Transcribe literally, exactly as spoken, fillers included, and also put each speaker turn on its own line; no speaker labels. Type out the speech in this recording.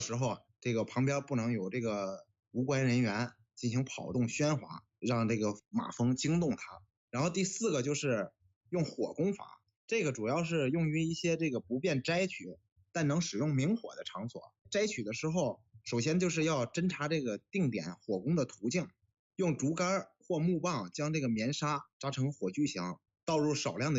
时候这个旁边不能有这个无关人员进行跑动喧哗，让这个马蜂惊动它。然后第四个就是用火攻法，这个主要是用于一些这个不便摘取但能使用明火的场所。摘取的时候，首先就是要侦查这个定点火攻的途径，用竹竿或木棒将这个棉纱扎成火炬形，倒入少量的